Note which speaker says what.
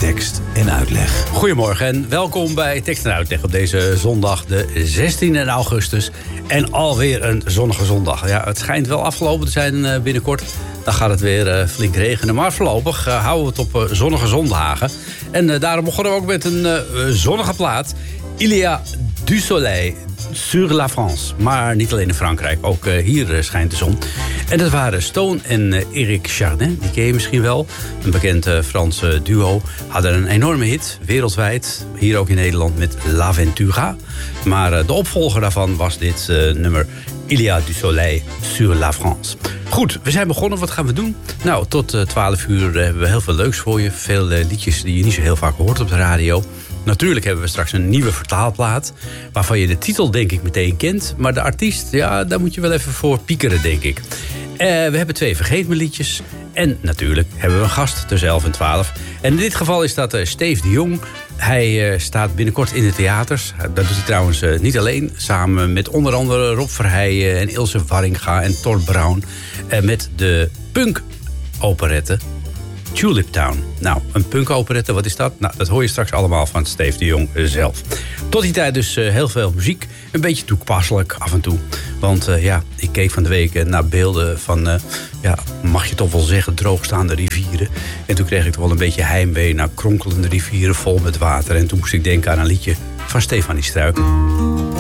Speaker 1: tekst en uitleg.
Speaker 2: Goedemorgen en welkom bij Tekst en Uitleg op deze zondag, de 16e augustus. En alweer een zonnige zondag. Ja, het schijnt wel afgelopen te zijn binnenkort. Dan gaat het weer flink regenen. Maar voorlopig houden we het op zonnige zondagen. En daarom begonnen we ook met een zonnige plaat. Il y a du soleil sur la France. Maar niet alleen in Frankrijk, ook hier schijnt de zon. En dat waren Stone en Eric Chardin. Die ken je misschien wel. Een bekend Frans duo. Hadden een enorme hit, wereldwijd. Hier ook in Nederland met La Ventura. Maar de opvolger daarvan was dit nummer Il y a du soleil sur la France. Goed, we zijn begonnen. Wat gaan we doen? Nou, tot 12 uur hebben we heel veel leuks voor je. Veel liedjes die je niet zo heel vaak hoort op de radio. Natuurlijk hebben we straks een nieuwe vertaalplaat, waarvan je de titel denk ik meteen kent. Maar de artiest, ja, daar moet je wel even voor piekeren, denk ik. We hebben 2 vergeetmeliedjes. En natuurlijk hebben we een gast tussen 11 en 12. En in dit geval is dat Steve de Jong. Hij staat binnenkort in de theaters. Dat doet hij trouwens niet alleen. Samen met onder andere Rob Verheijen en Ilse Warringa en Thor Brown. Met de punk-operette Tulip Town. Nou, een punk-operette, wat is dat? Nou, dat hoor je straks allemaal van Steve de Jong zelf. Tot die tijd dus heel veel muziek. Een beetje toepasselijk af en toe. Want ik keek van de week naar beelden van, mag je toch wel zeggen, droogstaande rivieren. En toen kreeg ik toch wel een beetje heimwee naar kronkelende rivieren vol met water. En toen moest ik denken aan een liedje van Stefanie Struiken.